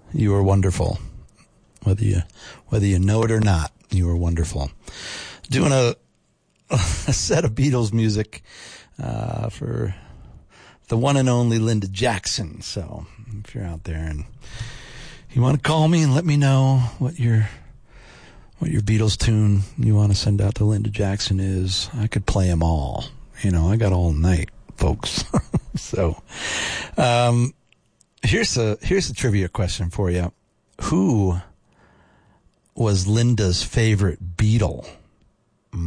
You are wonderful. Whether you know it or not, you are wonderful. Doing a set of Beatles music for the one and only Linda Jackson. So if you're out there and you want to call me and let me know what your Beatles tune you want to send out to Linda Jackson is, I could play them all. You know, I got all night, folks. So here's a trivia question for you. Who was Linda's favorite Beatle?